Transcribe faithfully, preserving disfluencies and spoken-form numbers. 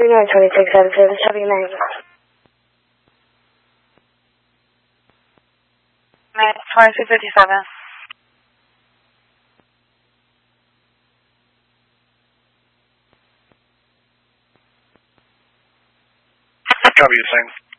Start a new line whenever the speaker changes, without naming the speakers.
three nine two six seven seven, have your name.
Name twenty-two fifty-seven.
Copy the same.